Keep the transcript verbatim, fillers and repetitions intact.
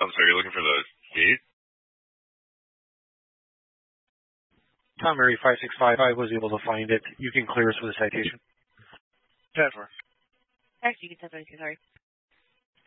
I'm sorry, you're looking for the date? Tom Mary five six five, I was able to find it. You can clear us with a citation. ten four. Actually, you can ten twenty-two, sorry.